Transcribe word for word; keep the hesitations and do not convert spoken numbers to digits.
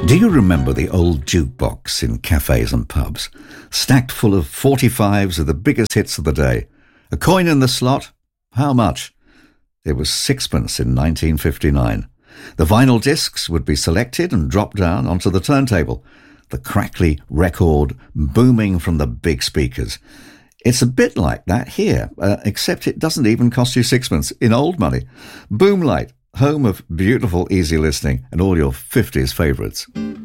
Do you remember the old jukebox in cafes and pubs? Stacked full of forty-fives of the biggest hits of the day. A coin in the slot? How much? It was sixpence in nineteen fifty-nine. The vinyl discs would be selected and dropped down onto the turntable, the crackly record booming from the big speakers. It's a bit like that here, uh, except it doesn't even cost you sixpence in old money. Boomlight, home of beautiful easy listening and all your fifties favourites.